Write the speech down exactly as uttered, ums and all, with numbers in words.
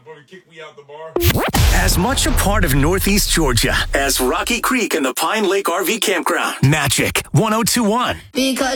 buddy kicked me out the bar. As much a part of Northeast Georgia as Rocky Creek and the Pine Lake R V Campground. Magic one oh two one. Because